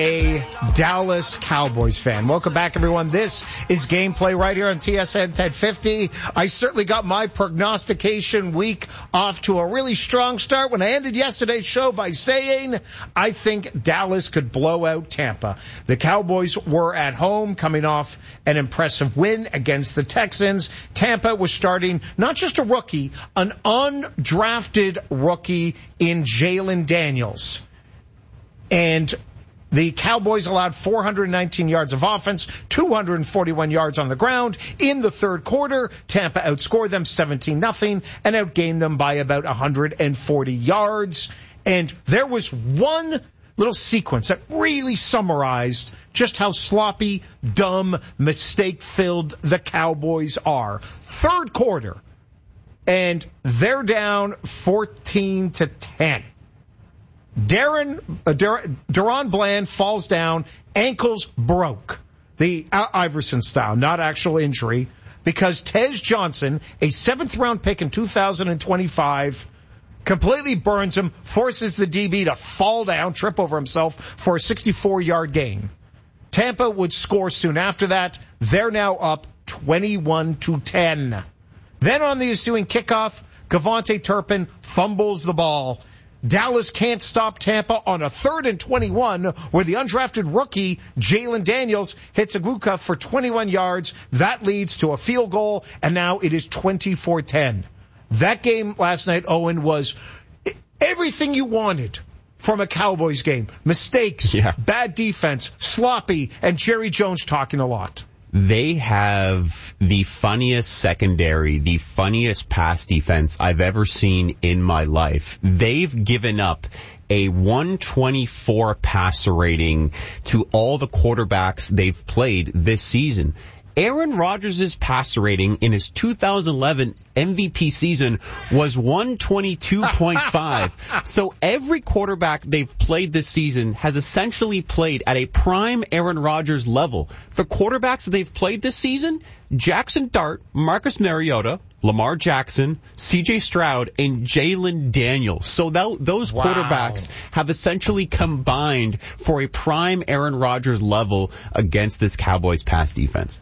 a Dallas Cowboys fan. Welcome back, everyone. This is Gameplay right here on TSN 1050. I certainly got my prognostication week off to a really strong start when I ended yesterday's show by saying I think Dallas could blow out Tampa. The Cowboys were at home coming off an impressive win against the Texans. Tampa was starting not just a rookie, an undrafted rookie in Jalen Daniels. And the Cowboys allowed 419 yards of offense, 241 yards on the ground. In the third quarter, Tampa outscored them 17-0 and outgained them by about 140 yards. And there was one little sequence that really summarized just how sloppy, dumb, mistake-filled the Cowboys are. Third quarter, and they're down 14-10. Deron Bland falls down, ankles broke. The Iverson style, not actual injury, because Tez Johnson, a 7th-round pick in 2025, completely burns him, forces the DB to fall down, trip over himself for a 64-yard gain. Tampa would score soon after that. They're now up 21-10. Then on the ensuing kickoff, Kevontae Turpin fumbles the ball. Dallas can't stop Tampa on a 3rd and 21 where the undrafted rookie Jalen Daniels hits Aguka for 21 yards. That leads to a field goal, and now it is 24-10. That game last night, Owen, was everything you wanted from a Cowboys game. Mistakes, bad defense, sloppy, and Jerry Jones talking a lot. They have the funniest secondary, the funniest pass defense I've ever seen in my life. They've given up a 124 passer rating to all the quarterbacks they've played this season. Aaron Rodgers' passer rating in his 2011 MVP season was 122.5. So every quarterback they've played this season has essentially played at a prime Aaron Rodgers level. For quarterbacks they've played this season, Jackson Dart, Marcus Mariota, Lamar Jackson, C.J. Stroud, and Jalen Daniels. So those quarterbacks have essentially combined for a prime Aaron Rodgers level against this Cowboys pass defense.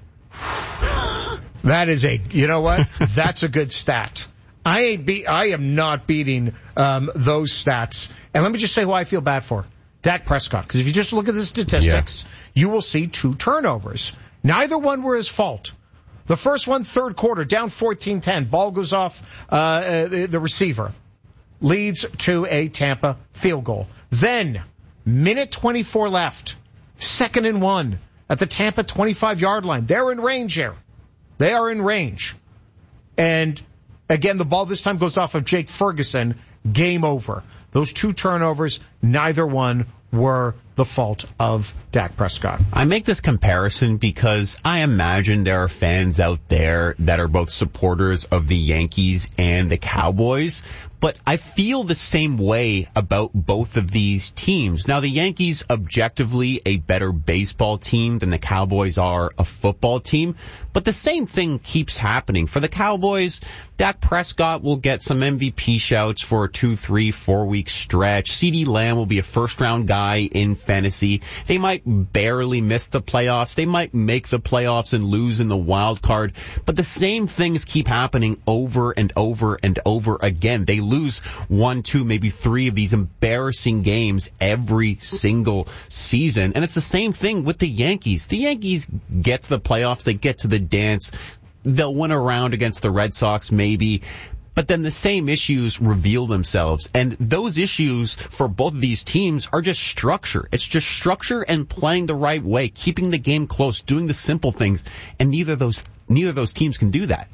That is you know what? That's a good stat. I am not beating those stats. And let me just say who I feel bad for. Dak Prescott. Because if you just look at the statistics, you will see 2 turnovers. Neither one were his fault. The first one, third quarter, down 14-10. Ball goes off the receiver. Leads to a Tampa field goal. Then, minute 24 left. 2nd and 1 at the Tampa 25-yard line. They're in range here. They are in range. And, again, the ball this time goes off of Jake Ferguson. Game over. Those 2 turnovers, neither one were the fault of Dak Prescott. I make this comparison because I imagine there are fans out there that are both supporters of the Yankees and the Cowboys, but I feel the same way about both of these teams. Now, the Yankees objectively a better baseball team than the Cowboys are a football team, but the same thing keeps happening. For the Cowboys, Dak Prescott will get some MVP shouts for a 2, 3, 4 week stretch. CeeDee Lamb will be a first-round guy in fantasy. They might barely miss the playoffs. They might make the playoffs and lose in the wild card. But the same things keep happening over and over and over again. They lose 1, 2, maybe 3 of these embarrassing games every single season. And it's the same thing with the Yankees. The Yankees get to the playoffs. They get to the dance. They'll win a round against the Red Sox maybe. But then the same issues reveal themselves. And those issues for both of these teams are just structure. It's just structure and playing the right way, keeping the game close, doing the simple things. And neither of those teams can do that.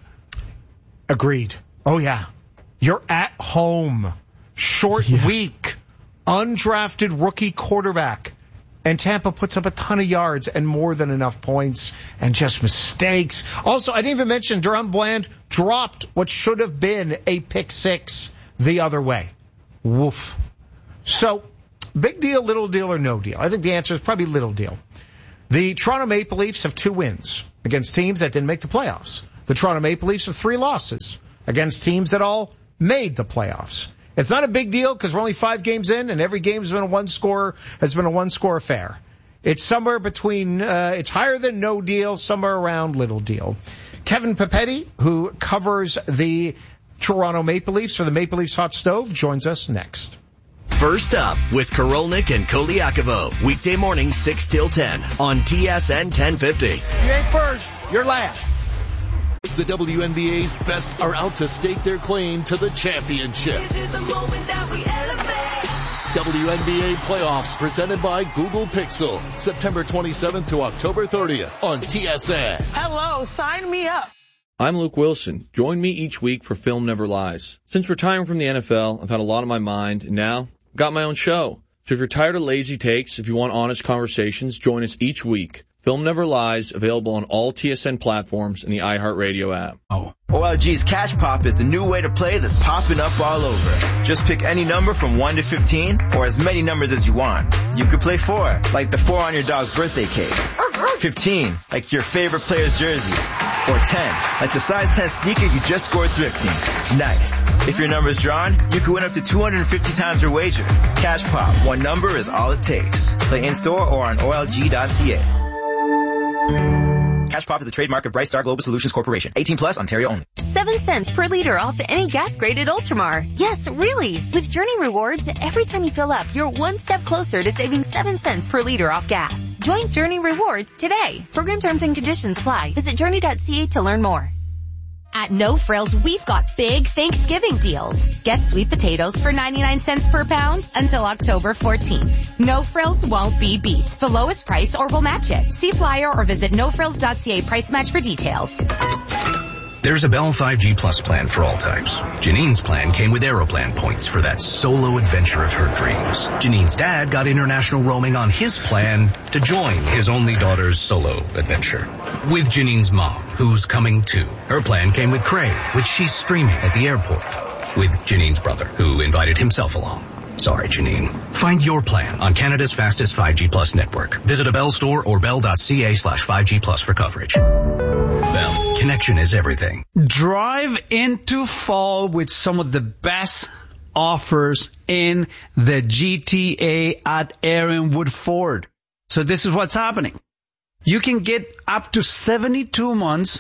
Agreed. Oh, yeah. You're at home. Short week. Undrafted rookie quarterback. And Tampa puts up a ton of yards and more than enough points and just mistakes. Also, I didn't even mention Deron Bland dropped what should have been a pick 6 the other way. Woof. So, big deal, little deal, or no deal? I think the answer is probably little deal. The Toronto Maple Leafs have 2 wins against teams that didn't make the playoffs. The Toronto Maple Leafs have 3 losses against teams that all made the playoffs. It's not a big deal because we're only 5 games in, and every game has been a one-score affair. It's somewhere between, it's higher than no deal, somewhere around little deal. Kevin Papetti, who covers the Toronto Maple Leafs for the Maple Leafs Hot Stove, joins us next. First up with Korolnik and Koliakovo. Weekday morning 6 till 10 on TSN 1050. You ain't first, you're last. The WNBA's best are out to stake their claim to the championship. This is the moment that we elevate. WNBA playoffs presented by Google Pixel. September 27th to October 30th on TSN. Hello, sign me up. I'm Luke Wilson. Join me each week for Film Never Lies. Since retiring from the NFL, I've had a lot on my mind, and now I've got my own show. So if you're tired of lazy takes, if you want honest conversations, join us each week. Film Never Lies, available on all TSN platforms and the iHeartRadio app. OLG's Cash Pop is the new way to play that's popping up all over. Just pick any number from 1 to 15, or as many numbers as you want. You could play 4, like the 4 on your dog's birthday cake. 15, like your favorite player's jersey. Or 10, like the size 10 sneaker you just scored thrifting. Nice. If your number's drawn, you could win up to 250 times your wager. Cash Pop, one number is all it takes. Play in-store or on OLG.ca. Cash Pop is a trademark of Bright Star Global Solutions Corporation. 18 plus, Ontario only. 7 cents per liter off any gas graded Ultramar. Yes, really. With Journey Rewards, every time you fill up, you're one step closer to saving 7 cents per liter off gas. Join Journey Rewards today. Program terms and conditions apply. Visit journey.ca to learn more. At No Frills, we've got big Thanksgiving deals. Get sweet potatoes for 99 cents per pound until October 14th. No Frills won't be beat. The lowest price or we'll match it. See flyer or visit nofrills.ca price match for details. There's a Bell 5G Plus plan for all types. Janine's plan came with Aeroplan points for that solo adventure of her dreams. Janine's dad got international roaming on his plan to join his only daughter's solo adventure. With Janine's mom, who's coming too. Her plan came with Crave, which she's streaming at the airport. With Janine's brother, who invited himself along. Sorry, Janine. Find your plan on Canada's fastest 5G Plus network. Visit a Bell store or bell.ca/5G Plus for coverage. Bell, connection is everything. Drive into fall with some of the best offers in the GTA at Aaron Wood Ford. So this is what's happening. You can get up to 72 months,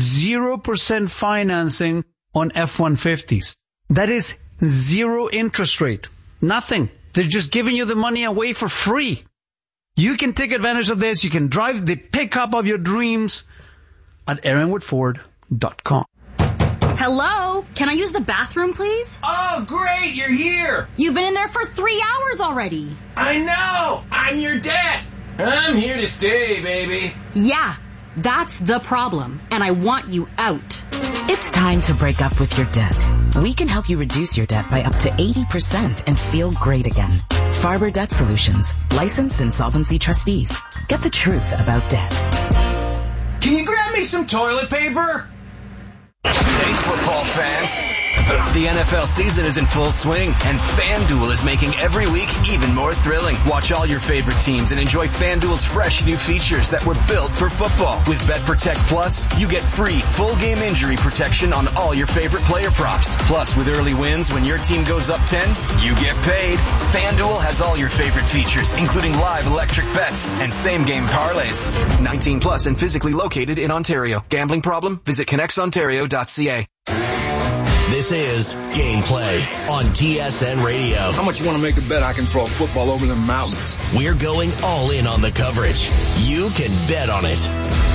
0% financing on F-150s. That is 0 interest rate. Nothing. They're just giving you the money away for free. You can take advantage of this. You can drive the pickup of your dreams at aaronwoodford.com. Hello? Can I use the bathroom, please? Oh, great, you're here. You've been in there for 3 hours already. I know. I'm your debt. I'm here to stay, baby. Yeah, that's the problem, and I want you out. It's time to break up with your debt. We can help you reduce your debt by up to 80% and feel great again. Farber Debt Solutions, licensed insolvency trustees. Get the truth about debt. Can you grab me some toilet paper? Hey, football fans. The NFL season is in full swing, and FanDuel is making every week even more thrilling. Watch all your favorite teams and enjoy FanDuel's fresh new features that were built for football. With BetProtect Plus, you get free full game injury protection on all your favorite player props. Plus, with early wins, when your team goes up 10, you get paid. FanDuel has all your favorite features, including live electric bets and same-game parlays. 19 plus and physically located in Ontario. Gambling problem? Visit connectsontario.ca. This is Gameplay on TSN Radio. How much you want to make a bet I can throw a football over the mountains? We're going all in on the coverage. You can bet on it.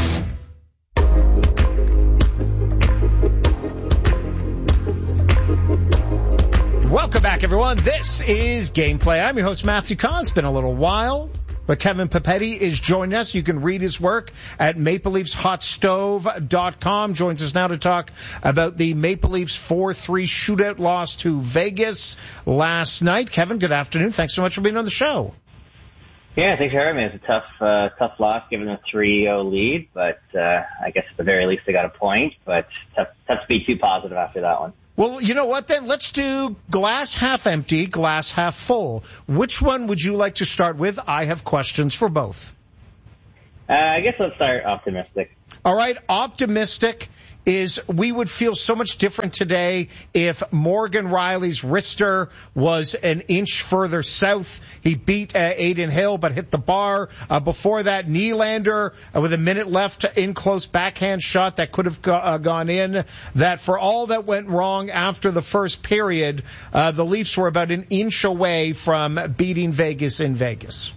Welcome back, everyone. This is Gameplay. I'm your host, Matthew Kahn. It's been a little while, but Kevin Papetti is joining us. You can read his work at MapleLeafsHotStove.com. Joins us now to talk about the Maple Leafs 4-3 shootout loss to Vegas last night. Kevin, good afternoon. Thanks so much for being on the show. Yeah, thanks for having me. It's a tough loss given a 3-0 lead, but I guess at the very least they got a point, but tough to be too positive after that one. Well, you know what then? Let's do glass half empty, glass half full. Which one would you like to start with? I have questions for both. I guess let's start optimistic. All right, optimistic is we would feel so much different today if Morgan Riley's wrister was an inch further south. He beat Aiden Hill but hit the bar. Before that, Nylander with a minute left in close backhand shot that could have gone in. That for all that went wrong after the first period, the Leafs were about an inch away from beating Vegas in Vegas.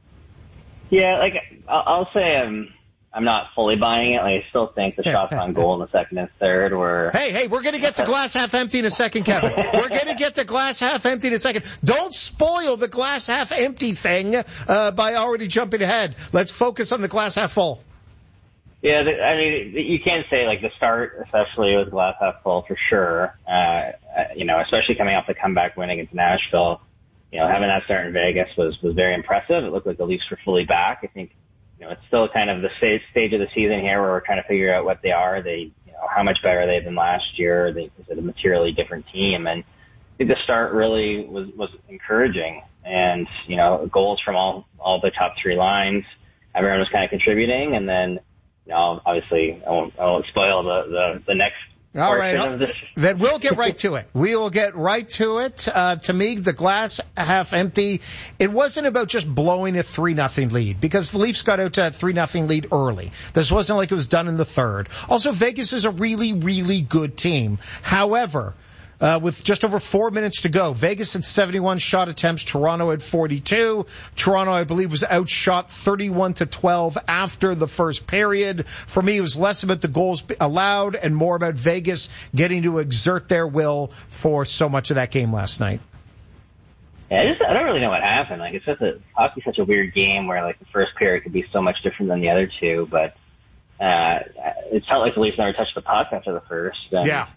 Yeah, like I'll say I'm not fully buying it. Like, I still think the shots on goal in the second and third were... Hey, we're going to get to glass half empty in a second, Kevin. We're going to get to glass half empty in a second. Don't spoil the glass half empty thing by already jumping ahead. Let's focus on the glass half full. Yeah, I mean, you can say, like, the start, especially, was glass half full for sure. Especially coming off the comeback win against Nashville. Having that start in Vegas was very impressive. It looked like the Leafs were fully back. I think, it's still kind of the stage of the season here where we're trying to figure out what they are. How much better they've been last year. Is it a materially different team? And I think the start really was encouraging. And, goals from all the top three lines. Everyone was kind of contributing. And then, obviously, I won't spoil the next. All right, then we'll get right to it. We will get right to it. To me, the glass half empty, it wasn't about just blowing a 3-0 lead, because the Leafs got out to a 3-0 lead early. This wasn't like it was done in the third. Also, Vegas is a really, really good team. However, with just over 4 minutes to go, Vegas had 71 shot attempts, Toronto had 42. Toronto, I believe, was outshot 31-12 after the first period. For me, it was less about the goals allowed and more about Vegas getting to exert their will for so much of that game last night. Yeah, I don't really know what happened. Like, hockey's such a weird game where, like, the first period could be so much different than the other two, but it felt like the Leafs never touched the puck after the first. And, yeah.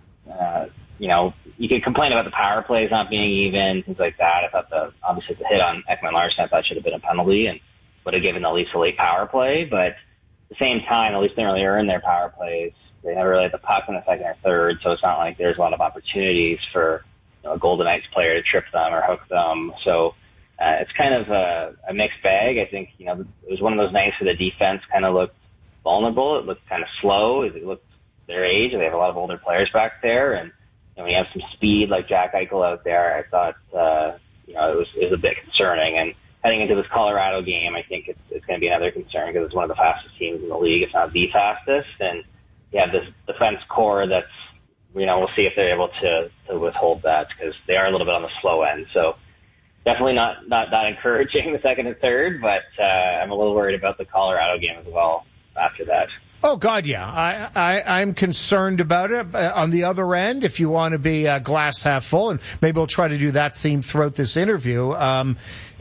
You could complain about the power plays not being even, things like that. I thought obviously the hit on Ekman-Larsson, I thought should have been a penalty and would have given the Leafs a late power play. But at the same time, the Leafs didn't really earn their power plays. They never really had the puck in the second or third, so it's not like there's a lot of opportunities for a Golden Knights player to trip them or hook them. So it's kind of a mixed bag. I think, it was one of those nights where the defense kind of looked vulnerable. It looked kind of slow. It looked their age. They have a lot of older players back there, and when you have some speed like Jack Eichel out there, I thought, it was a bit concerning. And heading into this Colorado game, I think it's going to be another concern because it's one of the fastest teams in the league, if not the fastest. And you have this defense core that's, we'll see if they're able to withhold that because they are a little bit on the slow end. So definitely not encouraging the second and third, but I'm a little worried about the Colorado game as well after that. Oh, God, yeah. I'm concerned about it. On the other end, if you want to be glass half full, and maybe we'll try to do that theme throughout this interview, we're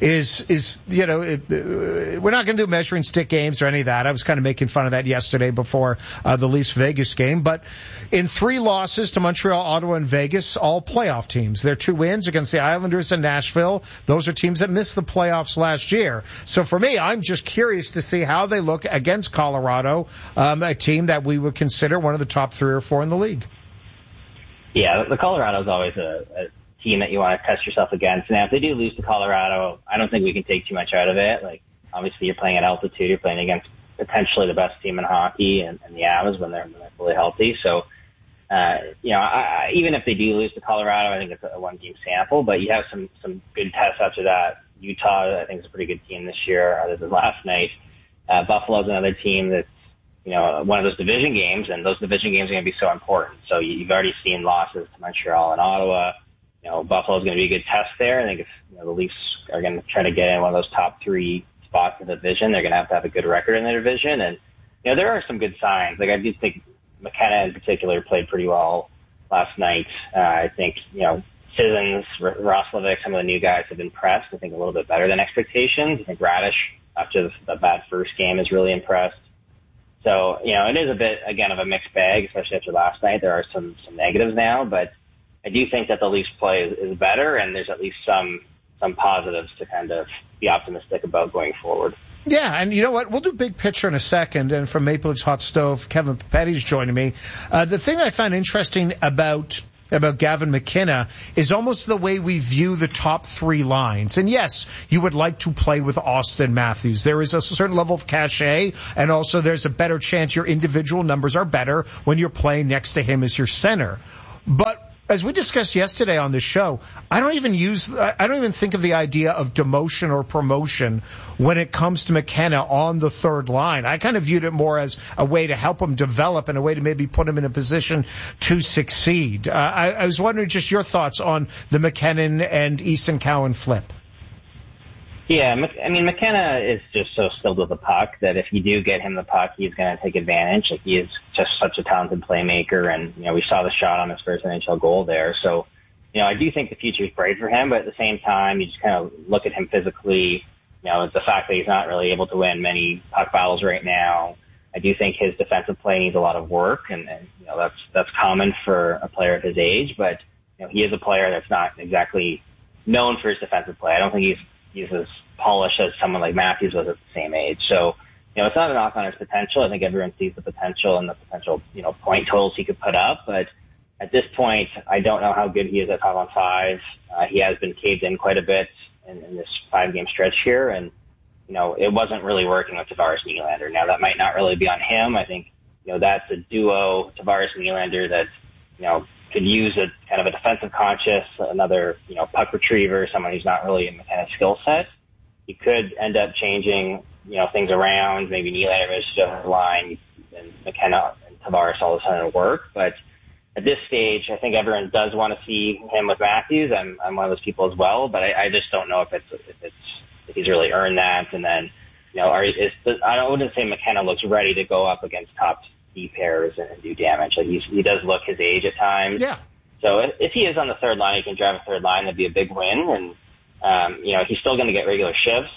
not going to do measuring stick games or any of that. I was kind of making fun of that yesterday before the Leafs-Vegas game. But in 3 losses to Montreal, Ottawa, and Vegas, all playoff teams. Their 2 wins against the Islanders and Nashville. Those are teams that missed the playoffs last year. So for me, I'm just curious to see how they look against Colorado, a team that we would consider one of the top 3 or 4 in the league. Yeah, the Colorado's always a team that you want to test yourself against. Now, if they do lose to Colorado, I don't think we can take too much out of it. Like, obviously, you're playing at altitude. You're playing against potentially the best team in hockey and the Avs when they're fully healthy. So, even if they do lose to Colorado, I think it's a 1-game sample. But you have some good tests after that. Utah, I think, is a pretty good team this year, other than last night. Buffalo's another team that's, one of those division games, and those division games are going to be so important. So you've already seen losses to Montreal and Ottawa. Buffalo's going to be a good test there. I think if the Leafs are going to try to get in one of those top 3 spots in the division, they're going to have a good record in the division. And there are some good signs. Like, I do think McKenna in particular played pretty well last night. I think Sissons, Roslovic, some of the new guys have impressed. I think a little bit better than expectations. I think Radish, after the bad first game, is really impressed. So, it is a bit, again, of a mixed bag, especially after last night. There are some negatives now, but I do think that the Leafs play is better, and there's at least some positives to kind of be optimistic about going forward. Yeah, and you know what? We'll do big picture in a second, and from Maple Leafs Hot Stove, Kevin Papetti's joining me. The thing I found interesting about about Gavin McKenna is almost the way we view the top three lines. And yes, you would like to play with Austin Matthews. There is a certain level of cachet, and also there's a better chance your individual numbers are better when you're playing next to him as your center. But as we discussed yesterday on this show, I don't even think of the idea of demotion or promotion when it comes to McKenna on the third line. I kind of viewed it more as a way to help him develop and a way to maybe put him in a position to succeed. I was wondering just your thoughts on the McKinnon and Easton Cowan flip. Yeah, I mean, McKenna is just so skilled with the puck that if you do get him the puck, he's going to take advantage. Like, he is just such a talented playmaker, and, you know, we saw the shot on his first NHL goal there. So, you know, I do think the future is bright for him, but at the same time, you just kind of look at him physically. You know, the fact that he's not really able to win many puck battles right now. I do think his defensive play needs a lot of work, and you know, that's common for a player of his age, but, you know, he is a player that's not exactly known for his defensive play. I don't think he's as polished as someone like Matthews was at the same age. So, you know, it's not a knock on his potential. I think everyone sees the potential and the potential, you know, point totals he could put up. But at this point, I don't know how good he is at 5-on-5. He has been caved in quite a bit in this 5-game stretch here. And, you know, it wasn't really working with Tavares Nylander. Now, that might not really be on him. I think, you know, that's a duo, Tavares Nylander, that, you know, could use a kind of a defensive conscious, another, you know, puck retriever, someone who's not really in the kind of skill set. He could end up changing, you know, things around. Maybe Nylander moves to the line and McKenna and Tavares all of a sudden work. But at this stage, I think everyone does want to see him with Matthews. I'm one of those people as well, but I just don't know if he's really earned that. And then, you know, I wouldn't say McKenna looks ready to go up against top D pairs and do damage. Like, he does look his age at times. Yeah. So if he is on the third line, he can drive a third line. That'd be a big win. And, you know, he's still going to get regular shifts.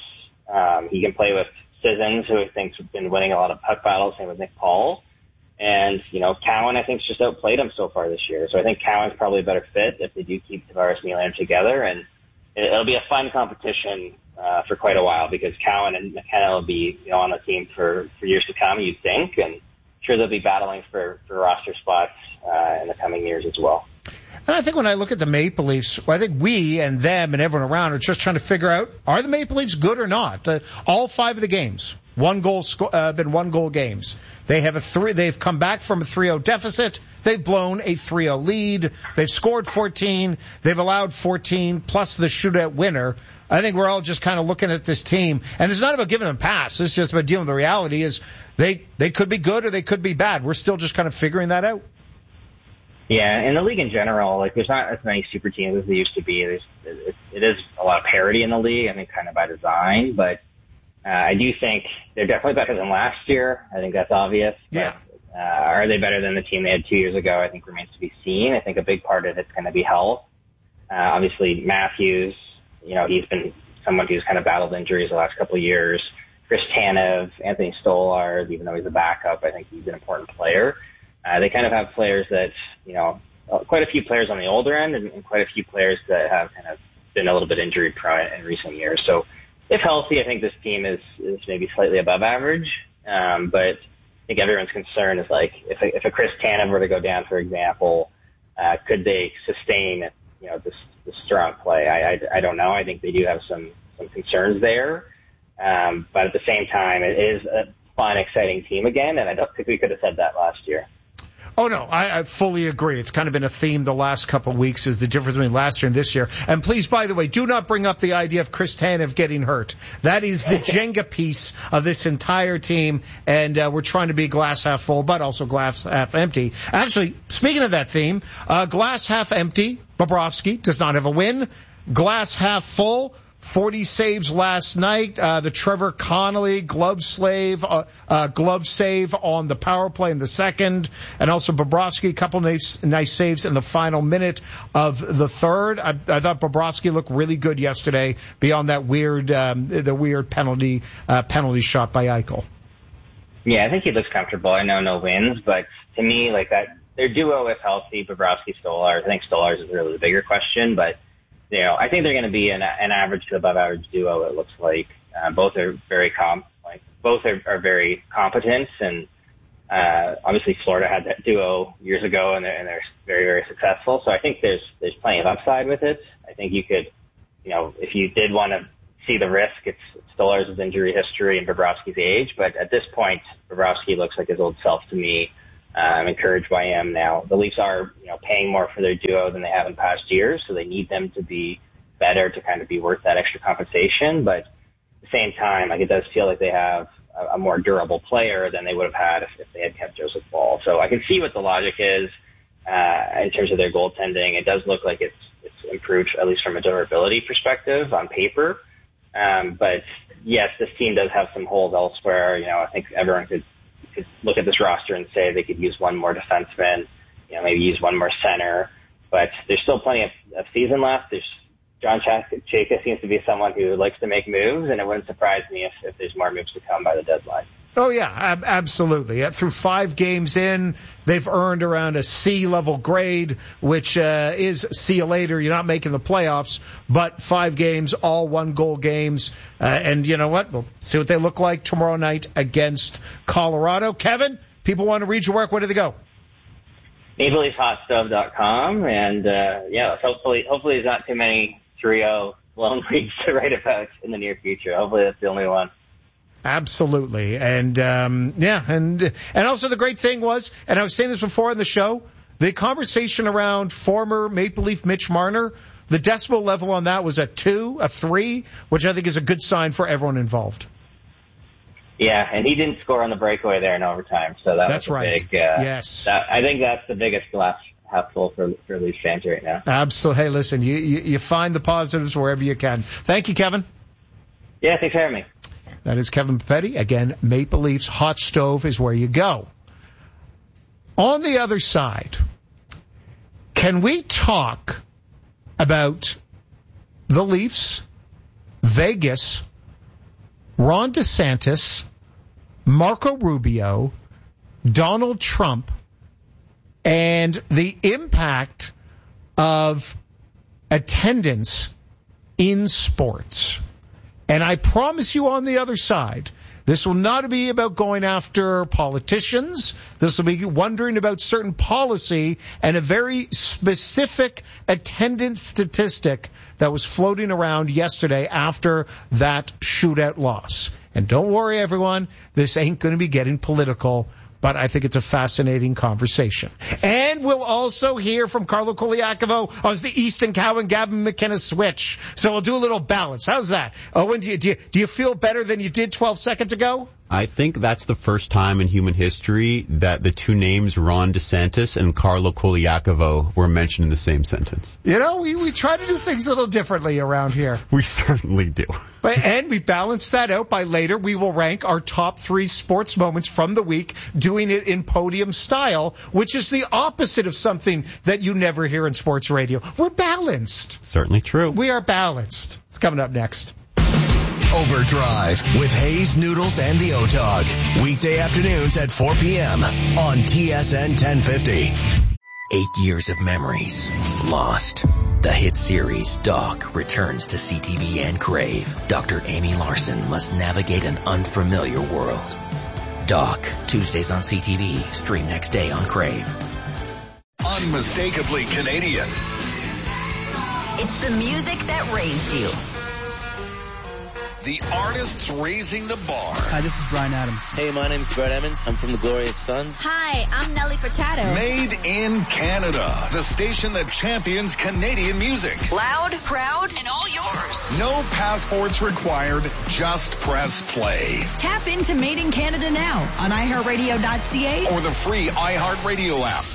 He can play with Sissons, who I think's been winning a lot of puck battles, same with Nick Paul. And, you know, Cowan, I think, just outplayed him so far this year. So I think Cowan's probably a better fit if they do keep Tavares and Nylander together. And it'll be a fun competition for quite a while, because Cowan and McKenna will be, you know, on the team for years to come, you'd think. And sure, they'll be battling for roster spots in the coming years as well. And I think when I look at the Maple Leafs, I think we and them and everyone around are just trying to figure out, are the Maple Leafs good or not? All 5 of the games, been 1 goal games. They've come back from a 3-0 deficit. They've blown a 3-0 lead. They've scored 14. They've allowed 14 plus the shootout winner. I think we're all just kind of looking at this team, and it's not about giving them a pass. It's just about dealing with the reality is they could be good or they could be bad. We're still just kind of figuring that out. Yeah, in the league in general, like, there's not as many super teams as there used to be. It is a lot of parity in the league, I think, kind of by design, but I do think they're definitely better than last year. I think that's obvious. Yeah. But, are they better than the team they had 2 years ago? I think remains to be seen. I think a big part of it's going to be health. Obviously, Matthews, you know, he's been someone who's kind of battled injuries the last couple of years. Chris Tanev, Anthony Stolarz, even though he's a backup, I think he's an important player. They kind of have players that, you know, quite a few players on the older end and quite a few players that have kind of been a little bit injury prone in recent years. So if healthy, I think this team is maybe slightly above average. But I think everyone's concern is, like, if a Chris Tanev were to go down, for example, could they sustain, you know, this strong play? I don't know. I think they do have some concerns there. But at the same time, it is a fun, exciting team again, and I don't think we could have said that last year. Oh, no, I fully agree. It's kind of been a theme the last couple of weeks, is the difference between last year and this year. And please, by the way, do not bring up the idea of Chris Tanev getting hurt. That is the Jenga piece of this entire team, and we're trying to be glass half full, but also glass half empty. Actually, speaking of that theme, glass half empty, Bobrovsky does not have a win. Glass half full, 40 saves last night. The Trevor Connolly glove save on the power play in the second, and also Bobrovsky, a couple nice saves in the final minute of the third. I thought Bobrovsky looked really good yesterday, beyond that weird penalty shot by Eichel. Yeah, I think he looks comfortable. I know no wins, but to me, like, that, their duo is healthy. Bobrovsky, Stolarz. I think Stolarz is really the bigger question, but, you know, I think they're going to be an average to above average duo. It looks like both are very very competent, and Obviously, Florida had that duo years ago, and they're very, very successful. So I think there's plenty of upside with it. I think you could, if you did want to see the risk, it's Stolarz' injury history and Bobrovsky's age. But at this point, Bobrovsky looks like his old self to me. I'm encouraged by him now. The Leafs are, paying more for their duo than they have in past years, so they need them to be better to kind of be worth that extra compensation. But at the same time, it does feel like they have a more durable player than they would have had if they had kept Joseph Woll. So I can see what the logic is in terms of their goaltending. It does look like it's improved, at least from a durability perspective on paper. But yes, this team does have some holes elsewhere. I think everyone could look at this roster and say they could use one more defenseman, maybe use one more center. But there's still plenty of season left. John Chayka seems to be someone who likes to make moves, and it wouldn't surprise me if there's more moves to come by the deadline. Oh, yeah, absolutely. Through 5 games in, they've earned around a C-level grade, which is see you later. You're not making the playoffs, but 5 games, all 1-goal games. And you know what? We'll see what they look like tomorrow night against Colorado. Kevin, people want to read your work. Where do they go? MapleLeafsHotStove.com. And, hopefully there's not too many 3-0 lone leagues to write about in the near future. Hopefully that's the only one. Absolutely. And, and also the great thing was, and I was saying this before on the show, the conversation around former Maple Leaf Mitch Marner, the decibel level on that was a 2, a 3, which I think is a good sign for everyone involved. Yeah, and he didn't score on the breakaway there in overtime, so that's right. Big, yes. I think that's the biggest glass half full for Leafs fans right now. Absolutely. Hey, listen, you find the positives wherever you can. Thank you, Kevin. Yeah, thanks for having me. That is Kevin Papetti. Again, Maple Leafs Hot Stove is where you go. On the other side, can we talk about the Leafs, Vegas, Ron DeSantis, Marco Rubio, Donald Trump, and the impact of attendance in sports? And I promise you on the other side, this will not be about going after politicians. This will be wondering about certain policy and a very specific attendance statistic that was floating around yesterday after that shootout loss. And don't worry, everyone, this ain't going to be getting political, but I think it's a fascinating conversation. And we'll also hear from Carlo Koliakovo on the Easton Cowan Gavin McKenna switch. So we'll do a little balance. How's that? Owen, do you feel better than you did 12 seconds ago? I think that's the first time in human history that the two names Ron DeSantis and Carlo Koliakovo were mentioned in the same sentence. We try to do things a little differently around here. We certainly do. And we balance that out by later. We will rank our top 3 sports moments from the week, doing it in podium style, which is the opposite of something that you never hear in sports radio. We're balanced. Certainly true. We are balanced. It's coming up next. Overdrive with Hayes, Noodles, and the O-Dog. Weekday afternoons at 4 p.m. on TSN 1050. 8 years of memories lost. The hit series Doc returns to CTV and Crave. Dr. Amy Larson must navigate an unfamiliar world. Doc, Tuesdays on CTV, stream next day on Crave. Unmistakably Canadian. It's the music that raised you. The artists raising the bar. Hi, this is Bryan Adams. Hey, my name's Brett Emmons. I'm from the Glorious Sons. Hi, I'm Nelly Furtado. Made in Canada. The station that champions Canadian music. Loud, proud, and all yours. No passports required. Just press play. Tap into Made in Canada now on iHeartRadio.ca or the free iHeartRadio app.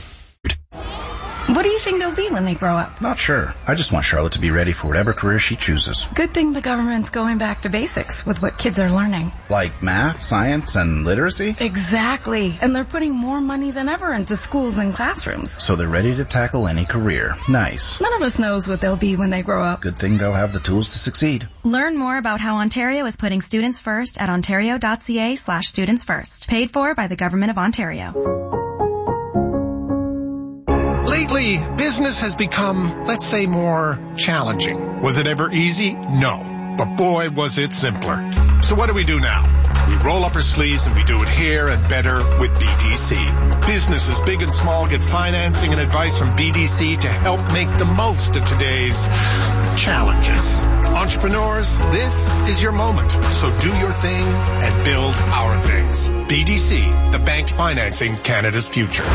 What do you think they'll be when they grow up? Not sure. I just want Charlotte to be ready for whatever career she chooses. Good thing the government's going back to basics with what kids are learning. Like math, science, and literacy? Exactly. And they're putting more money than ever into schools and classrooms. So they're ready to tackle any career. Nice. None of us knows what they'll be when they grow up. Good thing they'll have the tools to succeed. Learn more about how Ontario is putting students first at ontario.ca/students first. Paid for by the Government of Ontario. Lately, business has become, let's say, more challenging. Was it ever easy? No. But boy, was it simpler. So what do we do now? We roll up our sleeves and we do it here and better with BDC. Businesses big and small get financing and advice from BDC to help make the most of today's challenges. Entrepreneurs, this is your moment. So do your thing and build our things. BDC, the bank financing Canada's future.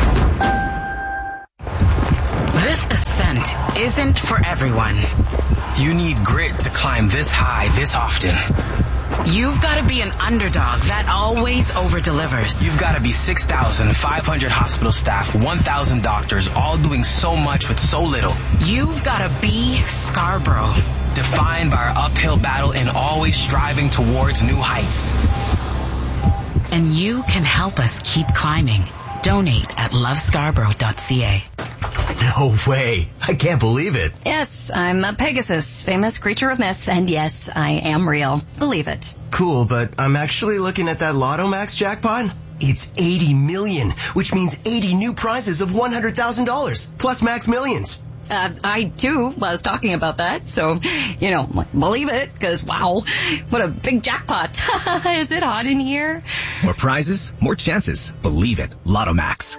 This ascent isn't for everyone. You need grit to climb this high this often. You've got to be an underdog that always over-delivers. You've got to be 6,500 hospital staff, 1,000 doctors, all doing so much with so little. You've got to be Scarborough. Defined by our uphill battle and always striving towards new heights. And you can help us keep climbing. Donate at lovescarborough.ca. No way. I can't believe it. Yes, I'm a Pegasus, famous creature of myth, and yes, I am real. Believe it. Cool, but I'm actually looking at that Lotto Max jackpot. It's 80 million, which means 80 new prizes of $100,000, plus Max Millions. I, too, was talking about that, so, believe it, because, wow, what a big jackpot. Is it hot in here? More prizes, more chances. Believe it. Lotto Max.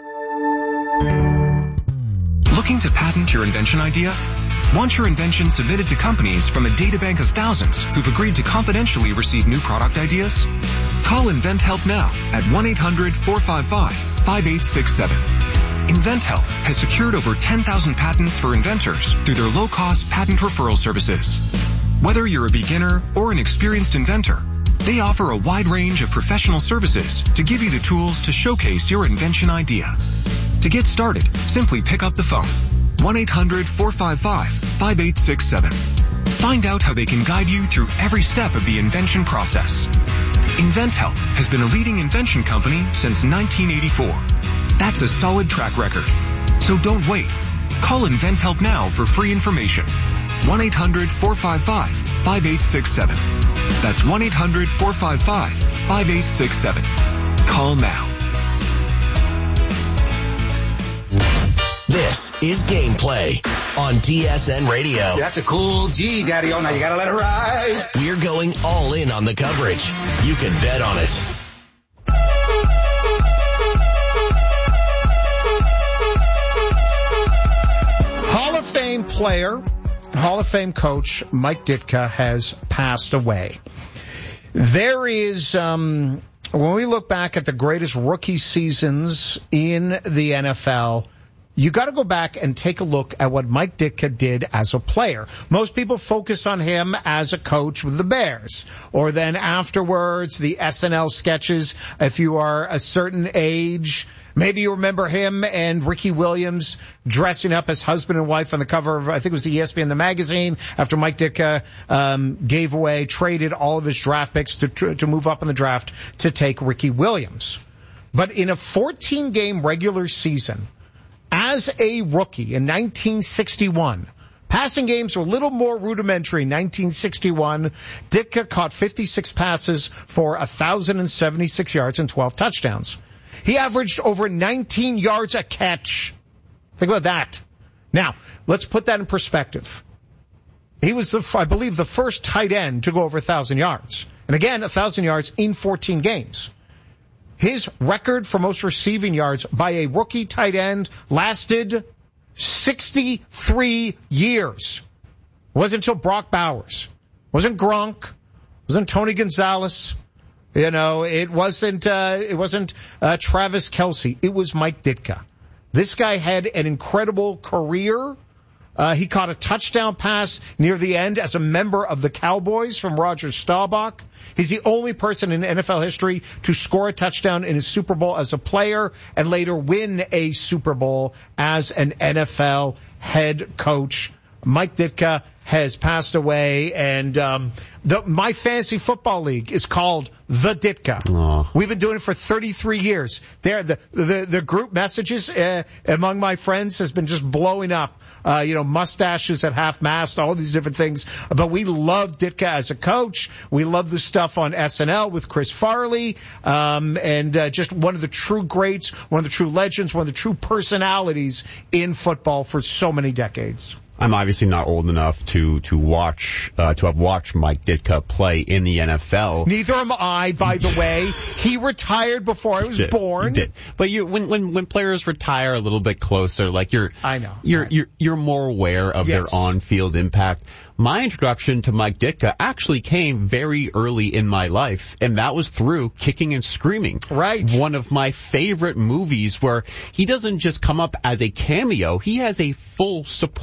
Looking to patent your invention idea? Want your invention submitted to companies from a databank of thousands who've agreed to confidentially receive new product ideas? Call InventHelp now at 1-800-455-5867. InventHelp has secured over 10,000 patents for inventors through their low-cost patent referral services. Whether you're a beginner or an experienced inventor, they offer a wide range of professional services to give you the tools to showcase your invention idea. To get started, simply pick up the phone. 1-800-455-5867. Find out how they can guide you through every step of the invention process. InventHelp has been a leading invention company since 1984. That's a solid track record. So don't wait. Call InventHelp now for free information. 1-800-455-5867. That's 1-800-455-5867. Call now. This is Gameplay on TSN Radio. That's a cool G, Daddy-O. Now you gotta let it ride. We're going all in on the coverage. You can bet on it. Hall of Fame player, Hall of Fame coach Mike Ditka has passed away. There is, when we look back at the greatest rookie seasons in the NFL, you got to go back and take a look at what Mike Ditka did as a player. Most people focus on him as a coach with the Bears, or then afterwards the SNL sketches. If you are a certain age, maybe you remember him and Ricky Williams dressing up as husband and wife on the cover of, I think it was the ESPN the magazine, after Mike Ditka traded all of his draft picks to move up in the draft to take Ricky Williams. But in a 14-game regular season, as a rookie in 1961, passing games were a little more rudimentary. In 1961, Ditka caught 56 passes for 1,076 yards and 12 touchdowns. He averaged over 19 yards a catch. Think about that. Now, let's put that in perspective. He was, I believe, the first tight end to go over 1,000 yards. And again, 1,000 yards in 14 games. His record for most receiving yards by a rookie tight end lasted 63 years. It wasn't until Brock Bowers. It wasn't Gronk. It wasn't Tony Gonzalez. It wasn't Travis Kelce. It was Mike Ditka. This guy had an incredible career. He caught a touchdown pass near the end as a member of the Cowboys from Roger Staubach. He's the only person in NFL history to score a touchdown in a Super Bowl as a player and later win a Super Bowl as an NFL head coach. Mike Ditka has passed away, and my fantasy football league is called The Ditka. Aww. We've been doing it for 33 years. The group messages among my friends has been just blowing up. Mustaches at half-mast, all these different things. But we love Ditka as a coach. We love the stuff on SNL with Chris Farley, and just one of the true greats, one of the true legends, one of the true personalities in football for so many decades. I'm obviously not old enough to have watched Mike Ditka play in the NFL. Neither am I, by the way. He retired before I was born. You did. But when players retire a little bit closer, like you're more aware of their on-field impact. My introduction to Mike Ditka actually came very early in my life, and that was through Kicking and Screaming. Right. One of my favorite movies where he doesn't just come up as a cameo, he has a full support